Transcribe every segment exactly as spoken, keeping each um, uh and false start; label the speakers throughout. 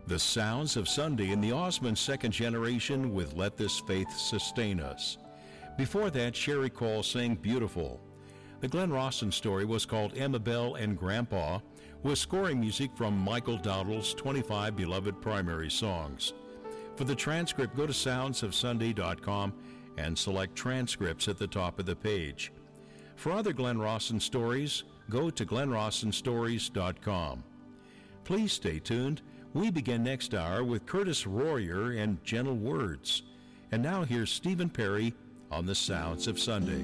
Speaker 1: The Sounds of Sunday in the Osmond Second Generation with Let This Faith Sustain Us. Before that, Sherry Cole sang Beautiful. The Glenn Rawson story was called Emma Bell and Grandpa, with scoring music from Michael Dowdle's twenty-five Beloved Primary Songs. For the transcript, go to sounds of sunday dot com and select Transcripts at the top of the page. For other Glenn Rawson stories, go to glenn rawson stories dot com. Please stay tuned. We begin next hour with Curtis Royer and Gentle Words. And now here's Stephen Perry on the Sounds of Sunday.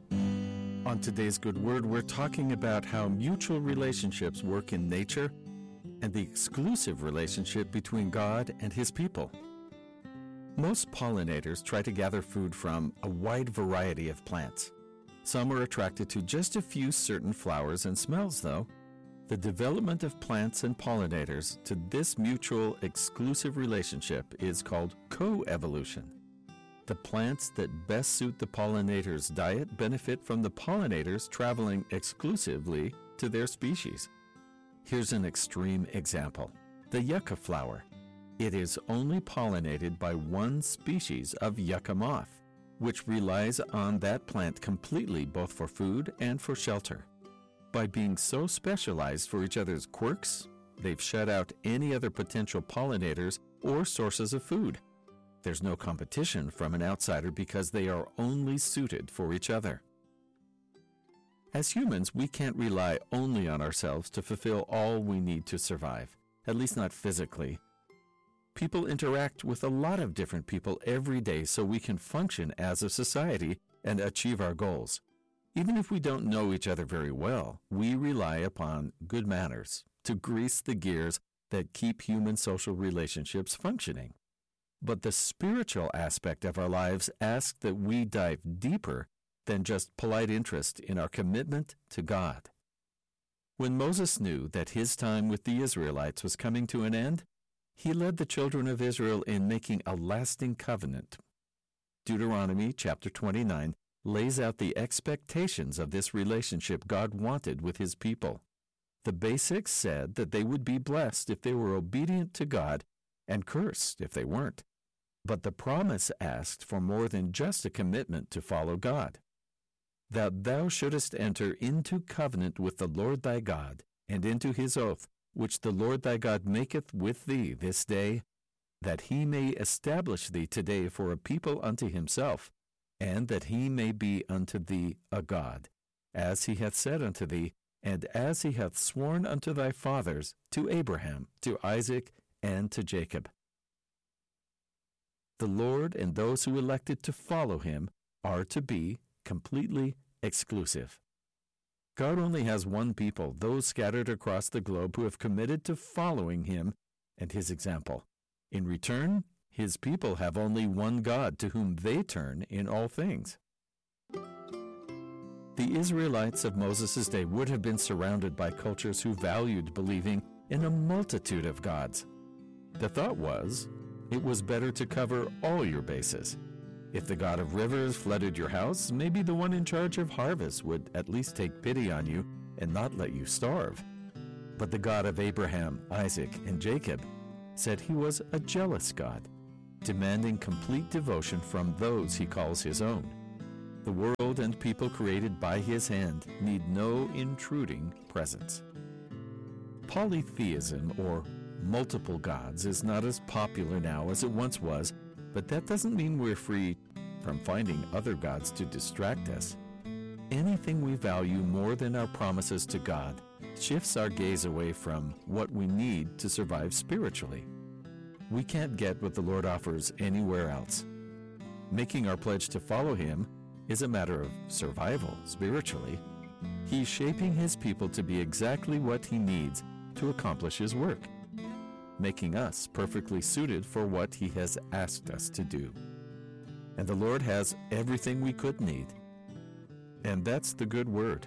Speaker 2: On today's Good Word, we're talking about how mutual relationships work in nature and the exclusive relationship between God and His people. Most pollinators try to gather food from a wide variety of plants. Some are attracted to just a few certain flowers and smells, though. The development of plants and pollinators to this mutual exclusive relationship is called coevolution. The plants that best suit the pollinator's diet benefit from the pollinators traveling exclusively to their species. Here's an extreme example. The yucca flower. It is only pollinated by one species of yucca moth, which relies on that plant completely both for food and for shelter. By being so specialized for each other's quirks, they've shut out any other potential pollinators or sources of food. There's no competition from an outsider because they are only suited for each other. As humans, we can't rely only on ourselves to fulfill all we need to survive, at least not physically. People interact with a lot of different people every day so we can function as a society and achieve our goals. Even if we don't know each other very well, we rely upon good manners to grease the gears that keep human social relationships functioning. But the spiritual aspect of our lives asks that we dive deeper than just polite interest in our commitment to God. When Moses knew that his time with the Israelites was coming to an end, he led the children of Israel in making a lasting covenant. Deuteronomy chapter twenty-nine lays out the expectations of this relationship God wanted with His people. The basics said that they would be blessed if they were obedient to God and cursed if they weren't. But the promise asked for more than just a commitment to follow God. That thou shouldest enter into covenant with the Lord thy God, and into His oath, which the Lord thy God maketh with thee this day, that He may establish thee today for a people unto Himself, and that He may be unto thee a God, as He hath said unto thee, and as He hath sworn unto thy fathers, to Abraham, to Isaac, and to Jacob. The Lord and those who elected to follow Him are to be completely exclusive. God only has one people, those scattered across the globe who have committed to following Him and His example. In return, His people have only one God to whom they turn in all things. The Israelites of Moses' day would have been surrounded by cultures who valued believing in a multitude of gods. The thought was, it was better to cover all your bases. If the God of rivers flooded your house, maybe the one in charge of harvest would at least take pity on you and not let you starve. But the God of Abraham, Isaac, and Jacob said He was a jealous God, demanding complete devotion from those He calls His own. The world and people created by His hand need no intruding presence. Polytheism, or multiple gods, is not as popular now as it once was, but that doesn't mean we're free from finding other gods to distract us. Anything we value more than our promises to God shifts our gaze away from what we need to survive spiritually. We can't get what the Lord offers anywhere else. Making our pledge to follow Him is a matter of survival spiritually. He's shaping His people to be exactly what He needs to accomplish His work, making us perfectly suited for what He has asked us to do. And the Lord has everything we could need. And that's the good word.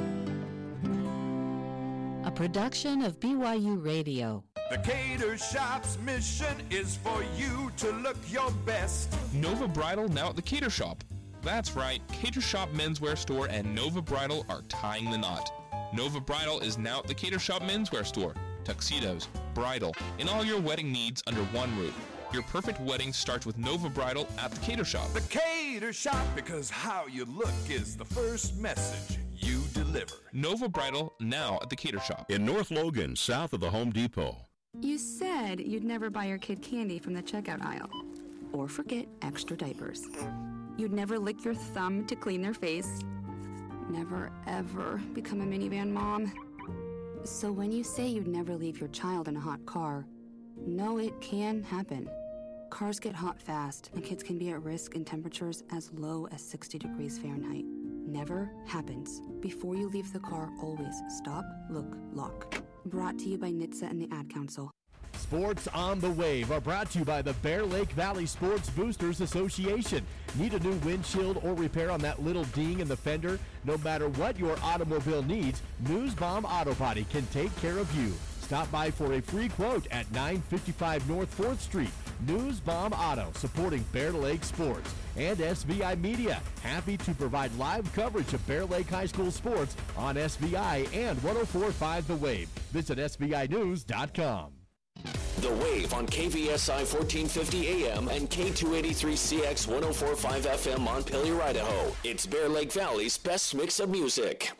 Speaker 3: A production of B Y U Radio.
Speaker 4: The Cater Shop's mission is for you to look your best.
Speaker 5: Nova Bridal now at the Cater Shop. That's right, Cater Shop Menswear Store and Nova Bridal are tying the knot. Nova Bridal is now at the Cater Shop Menswear Store. Tuxedos, bridal, and all your wedding needs under one roof. Your perfect wedding starts with Nova Bridal at the Cater Shop.
Speaker 4: The Cater Shop, because how you look is the first message you deliver.
Speaker 5: Nova Bridal, now at the Cater Shop.
Speaker 1: In North Logan, south of the Home Depot.
Speaker 6: You said you'd never buy your kid candy from the checkout aisle. Or forget extra diapers. You'd never lick your thumb to clean their face. Never, ever become a minivan mom. So when you say you'd never leave your child in a hot car, know it can happen. Cars get hot fast, and kids can be at risk in temperatures as low as sixty degrees Fahrenheit. Never happens. Before you leave the car, always stop, look, lock. Brought to you by N H T S A and the Ad Council.
Speaker 7: Sports on the Wave are brought to you by the Bear Lake Valley Sports Boosters Association. Need a new windshield or repair on that little ding in the fender? No matter what your automobile needs, Newsbomb Auto Body can take care of you. Stop by for a free quote at nine fifty-five North fourth Street. Newsbomb Auto, supporting Bear Lake Sports. And S V I Media, happy to provide live coverage of Bear Lake High School sports on S V I and one oh four point five The Wave. Visit S V I news dot com.
Speaker 8: The Wave on K V S I fourteen fifty A M and K two eighty-three C X one oh four point five F M Montpelier, Idaho. It's Bear Lake Valley's best mix of music.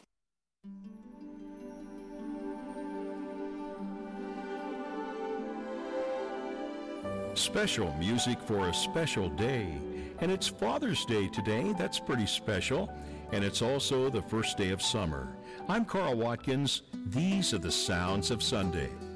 Speaker 1: Special music for a special day. And it's Father's Day today. That's pretty special. And it's also the first day of summer. I'm Carl Watkins. These are the sounds of Sunday.